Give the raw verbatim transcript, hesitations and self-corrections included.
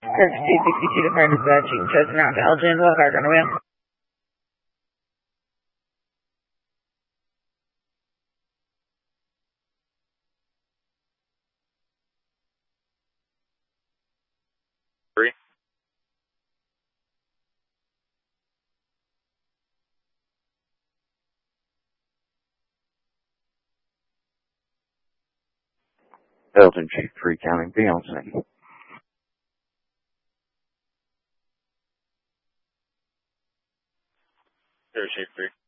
Kirk two sixty-two to Furnace Batching, Chestnut out to Elgin, what car gonna win? Three. Elgin Chief three counting Beyonce. Zero Chief three.